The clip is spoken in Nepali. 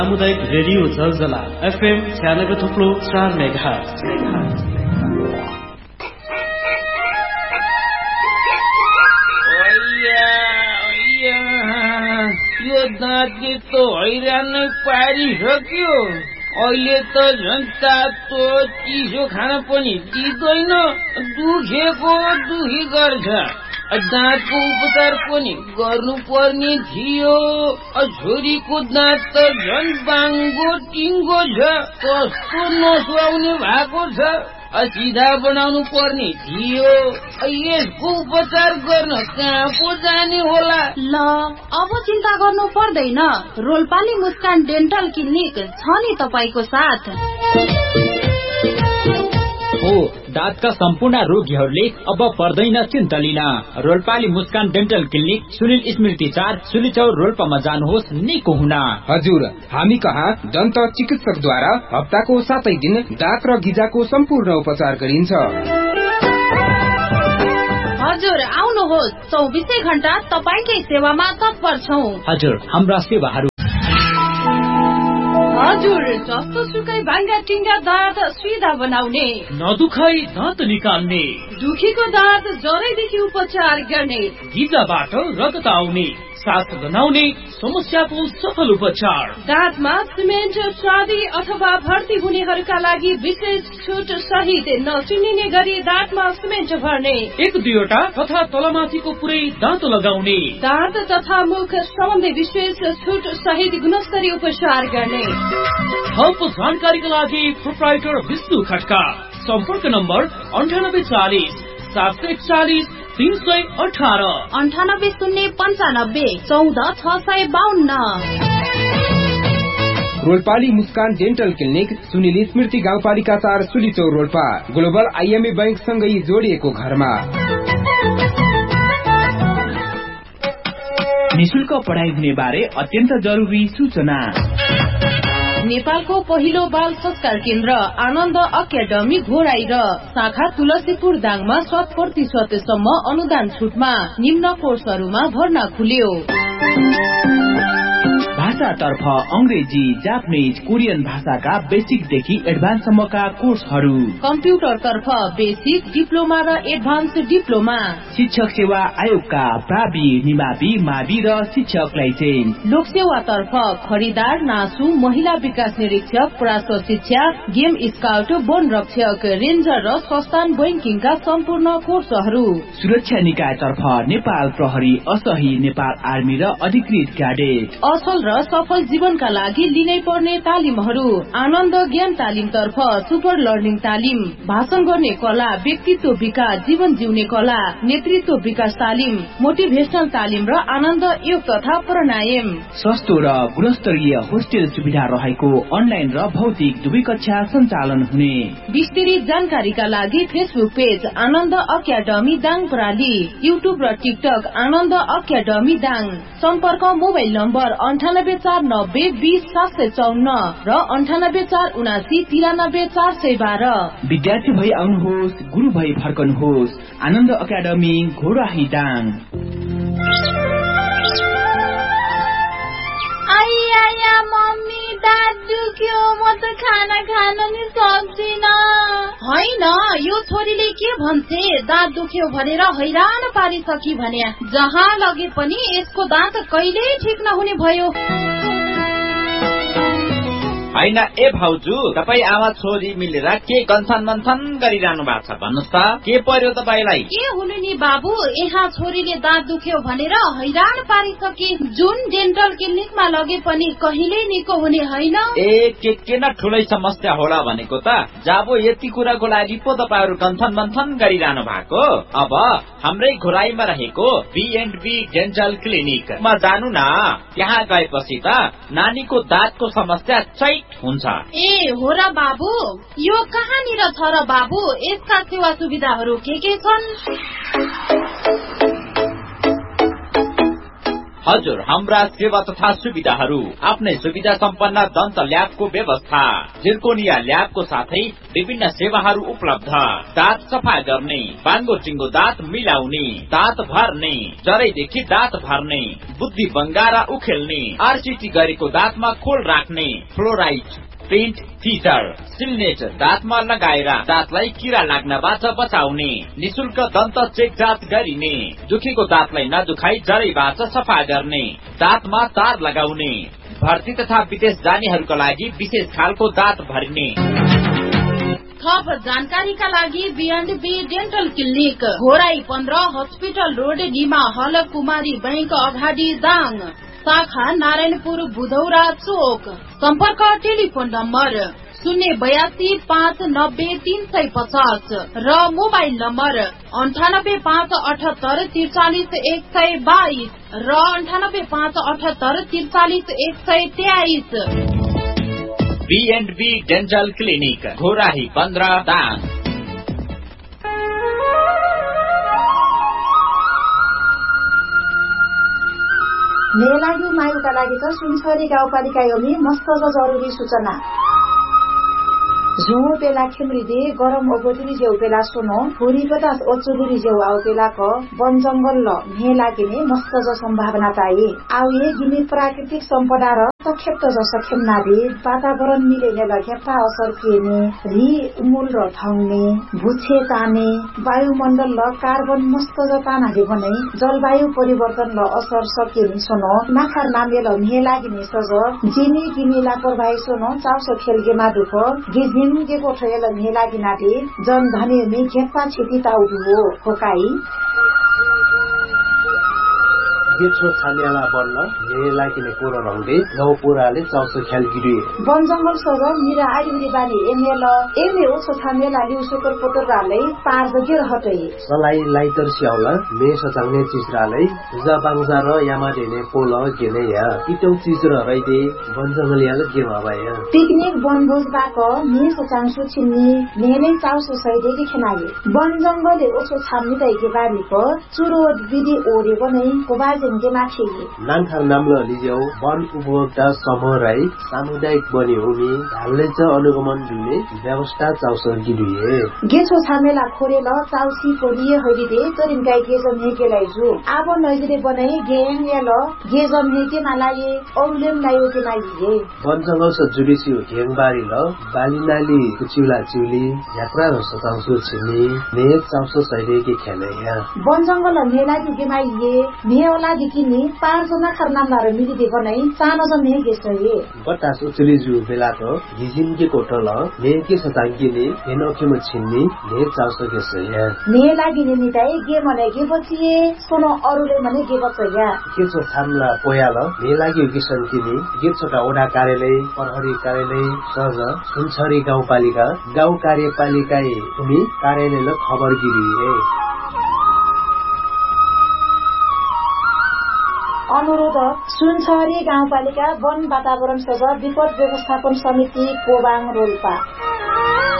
सामुदायिक रेडियो जलजला FM 96.4 मेगाहर्ज। यो दाँतले त हैरान पारिसक्यो। अहिले त झन् तातो चिसो खान पनि दिँदैन, दुखेको दुखी गर्छ। दाँतको उपचार पनि गर्नु पर्ने थियो। छोरीको दाँत त झन् बाङ्गो टिङ्गो छ, कस्तो नसुहाउने भएको छ। सिधा बनाउनु पर्ने थियो। यसको उपचार गर्न कहाँ पो जाने होला? ल अब चिन्ता गर्नु पर्दैन, रोल्पाली मुस्कान डेन्टल क्लिनिक छ नि तपाईको साथ। हो, दाँतका सम्पूर्ण रोगीहरूले अब पर्दैन चिन्ता लिन। रोल्पाली मुस्कान डेन्टल क्लिनिक सुनिल स्मृति 4 सुलिचौर रोल्पामा जानुहोस् निको हुन। हजुर, हामी कहाँ दन्त चिकित्सकद्वारा हप्ताको 7 दिन दाँत र गिजाको सम्पूर्ण उपचार गरिन्छ। हजुर आउनुहोस्, 24 घण्टा तपाईकै सेवामा तत्पर छौं। हजुर, हाम्रा सेवाहरू हजुर, जस्तो सुकै भाङ्गा टिङ्गा दाँत सिधा बनाउने, नदुखाई दाँत निकाल्ने, दुखीको दाँत जरैदेखि उपचार गर्ने, गिजाबाट रगत आउने, सास गनाउने समस्याको सफल उपचार, दाँतमा सिमेन्ट स्वादी अथवा भर्ती हुनेहरूका लागि विशेष छुट सहित नचिनिने गरी दाँतमा सिमेन्ट भर्ने, 1-2 तथा तलमाथिको पुरै दाँत लगाउने, दाँत तथा मुख सम्बन्धी विशेष छुट सहित गुणस्तरीय उपचार गर्ने। थप जानकारीका लागि प्रोप्राइटर विष्णु खड्का। सम्पर्क नम्बर 9840 741 318 9895 14652। रोल्पाली मुस्कान डेन्टल क्लिनिक सुनिल स्मृति गाउँपालिका 4 सुलिचौर रोल्पा, ग्लोबल IMA बैंक सँगै जोडिएको घरमा। निशुल्क पढाइ हुने बारे अत्यन्त जरुरी सूचना। नेपालको पहिलो बाल संस्कार केन्द्र आनन्द अकादमी घोराई र शाखा तुलसीपुर दाङमा 100% सम्म अनुदान छुटमा निम्न कोर्सहरूमा भर्ना खुल्यो। भाषातर्फ अंग्रेजी, जापानिज, कोरियन भाषाका बेसिकदेखि एडभान्ससम्मका कोर्सहरू, कम्प्युटरतर्फ बेसिक, डिप्लोमा र एडभान्स डिप्लोमा, शिक्षक सेवा आयोगका प्रावि, निमावि, मावि र शिक्षक लाइसेन्स, लोकसेवातर्फ खरिदार, नासु, महिला विकास निरीक्षक, प्राश्व शिक्षा, गेम स्काउट, वन रक्षक, रेन्जर र संस्थान बैंकिङका सम्पूर्ण कोर्सहरू, सुरक्षा निकायतर्फ नेपाल प्रहरी, असही, नेपाल आर्मी र अधिकृत क्याडेट, असल र सफल जीवनका लागि लिनै पर्ने तालिमहरू, आनन्द ज्ञान तालिम तर्फ सुपर लर्निङ तालिम, भाषण गर्ने कला, व्यक्तित्व विकास, जीवन जिउने कला, नेतृत्व विकास तालिम, मोटिभेशनल तालिम र आनन्द योग तथा प्राणायाम, सस्तो र गुणस्तरीय होस्टेल सुविधा रहेको अनलाइन र भौतिक दुवै कक्षा सञ्चालन हुने। विस्तृत जानकारीका लागि फेसबुक पेज आनन्द अकादमी दाङ प्रणाली, युट्युब र टिकटक आनन्द अकादमी दाङ। सम्पर्क मोबाइल नम्बर 9849020754 र 9847793412। विद्यार्थी भई आउनुहोस्, गुरु भई फर्कनुहोस्। आनन्द अकादमी घोराही दाङ। आइया मम्मी, दाँत दुख्यो, म त खाना खान नि सक्दिन। होइन, यो छोरीले के भन्छे, दाँत दुख्यो भनेर हैरान पारिसकी भने जहाँ लगे पनि यसको दाँत कहिले ठिक नहुने भयो। होइन ए भाउजू, तपाईँ आमा छोरी मिलेर के कन्सन मन्थन गरिरहनु भएको छ भन्नुहोस् त, के पर्यो तपाईलाई? के हुनु नि बाबु, यहाँ छोरीले दाँत दुख्यो भनेर हैरान पारिसके, जुन डेन्टल क्लिनिकमा लगे पनि कहिले निको हुने होइन। ए के न ठुलै समस्या होला भनेको त, जाबो यति कुराको लागि पो तपाईहरु कन्सन मन्थन गरिरहनु भएको। अब हाम्रै घोराईमा रहेको B&B डेन्टल क्लिनिकमा जानु न, त्यहाँ गएपछि त नानीको दाँतको समस्या चैत हुन्छ। ए हो र बाबु, यो कहाँनिर छ र बाबु, यसका सेवा सुविधाहरू के छन्? हजुर, हाम्रा सेवा तथा सुविधाहरू आफ्नै सुविधा सम्पन्न दन्त ल्याबको व्यवस्था, जिर्कोनिया ल्याबको साथै विभिन्न सेवाहरू उपलब्ध। दाँत सफा गर्ने, बाङ्गो टिङ्गो दाँत मिलाउने, दाँत भर्ने, जरैदेखि दाँत भर्ने, बुद्धि बङ्गारा उखेल्ने, आरसिटी गरेको दाँतमा खोल राख्ने, फ्लोराइड, पेन्ट, फिचर, सिल्नेट दाँतमा लगाएर दाँतलाई किरा लाग्नबाट बचाउने, निशुल्क दन्त चेक जाँच गरिने, दुखेको दाँतलाई नदुखाई जरैबाट सफा गर्ने, दाँतमा तार लगाउने, भर्ती तथा विदेश जानेहरूका लागि विशेष खालको दाँत भरिने। थप जानकारीका लागि B&B dental clinic, Ghorahi 15, hospital road, Nima हल, कुमारी बैंक अगाडि, दाङ। शाखा नारायणपुर, बुधौरा चोक। सम्पर्क टेलिफोन नम्बर 082-590-350 र मोबाइल नम्बर 98-578-43-122 र 98-578-43-123। B&B dental clinic, Ghorahi 15, Dang. मेलागी मायुका लागि त सुनसरी गाउँपालिका योमी मस्त जरुरी सूचना। झुङो पेला खिमरिदे गरम ओगोटुरी जेउ पेला सुनो हुरी पदास ओचुरी जेउ आउ पेला क वन जंगल ल मे लागिने मस्त ज सम्भावना ताई आउ ये गिनी प्राकृतिक सम्पदा र सखेप्त ज सखेम नादे वातावरण मिलेने लखेप्ता असर किने रि मूल र थंगने भुछे ताने वायुमण्डल ल कार्बन मस्त ज तानाले बनै जलवायु परिवर्तन ल असर सकिने सुनो नाखार नामे ल मे लागिने सज जिनी गिनी लापरवाही सुनो चाउसो खेलगे मादुख गिजिङगे कोठयल मे लागिनादे जन धने मे खेप्पा छिति ताउदु होकाई गेछो छानियाला बन्न हे लागिने कोर रंगले गाउँ पुराले चाउसो ख्याल गिरी वन जंगल सग मिरा आइरी बानी एमएल एमे ओसो छानियाला लिउ सुकर पोतराले पार बगेर हटै सलाई लाइटर स्याउला मे सचाङने चिजराले जबाङजा र यामा देने पोल गेने या इटौ चिज र रैदे वन जंगल याले गेमा भया पिकनिक बनभोज बाक मे सचाङसु छिन्नी नेले चाउसो सैदेकी खेनाले वन जंगलले ओसो छाम्नी दैके बारीको चुरो विधि ओरे बनै कोबाज नाङखाङ नाम्लो लिज्यौ वन उपभोक्ता समूह राई सामुदायिक बनी हुमी ढाल्ले च अनुगमन दिने व्यवस्था चाउसो गिडुए गेछो छामेला खोरेल चाउसी कोरिए हरिदे तरिन गाई गेजम हेकेलाई जु आब नैजरे बनै गेङ याल गेजम हेके नालाये औलेम लायो के नाइए वन जंगल स जुडिसी घेङबारी ल बालिनाली कुचिला चिउली यात्रा र सतांसु छिनी ने चाउसो सैले के खेले या वन जंगल मेला दि गेमाइए मेला दिकिनी 5 जना खरनामदार मिलिदे बनै सानो जन ने गेसए बतास उचली जु बेलाको गिजिमके कोटल ने के सतांगिने एनोखेम छिन्नी ने चाउसो गेसए ने लागिने निताई गे मने गे बचिए सोनो अरुले मने गे बचया केसो छामला पोयाल ने लागि गिसन किनी गेछोटा ओडा कार्यालय प्रहरी कार्यालय सज सुनसरी गाउँपालिका गाउँ कार्यपालिका भूमि कार्यालय ल खबर गिरिए अनुरोध सुनसरी गाउँपालिका वन वातावरण सज विपद व्यवस्थापन समिति कोबाङ रोल्पा।